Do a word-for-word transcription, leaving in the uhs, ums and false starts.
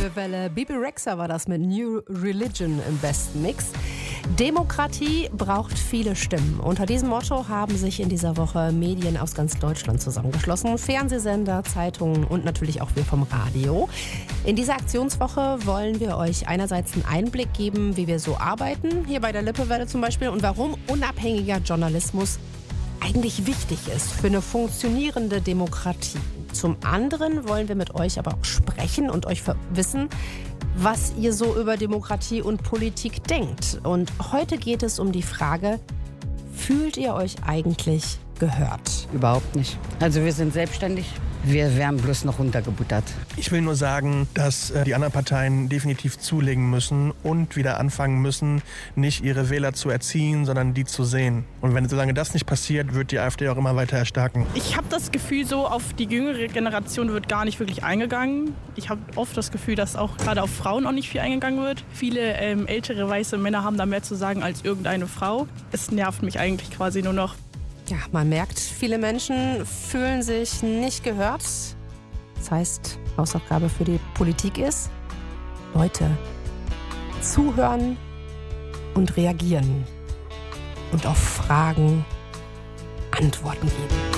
Lippe Welle. Bebe Rexha war das mit New Religion im besten Mix. Demokratie braucht viele Stimmen. Unter diesem Motto haben sich in dieser Woche Medien aus ganz Deutschland zusammengeschlossen. Fernsehsender, Zeitungen und natürlich auch wir vom Radio. In dieser Aktionswoche wollen wir euch einerseits einen Einblick geben, wie wir so arbeiten, hier bei der Lippe Welle zum Beispiel, und warum unabhängiger Journalismus eigentlich wichtig ist für eine funktionierende Demokratie. Zum anderen wollen wir mit euch aber auch sprechen und euch wissen, was ihr so über Demokratie und Politik denkt. Und heute geht es um die Frage, fühlt ihr euch eigentlich gehört? Überhaupt nicht. Also wir sind selbstständig. Wir werden bloß noch runtergebuttert. Ich will nur sagen, dass äh, die anderen Parteien definitiv zulegen müssen und wieder anfangen müssen, nicht ihre Wähler zu erziehen, sondern die zu sehen. Und wenn solange das nicht passiert, wird die AfD auch immer weiter erstarken. Ich habe das Gefühl, so auf die jüngere Generation wird gar nicht wirklich eingegangen. Ich habe oft das Gefühl, dass auch gerade auf Frauen auch nicht viel eingegangen wird. Viele ähm, ältere weiße Männer haben da mehr zu sagen als irgendeine Frau. Es nervt mich eigentlich quasi nur noch. Ja, man merkt, viele Menschen fühlen sich nicht gehört. Das heißt, Hausaufgabe für die Politik ist, Leute, zuhören und reagieren und auf Fragen Antworten geben.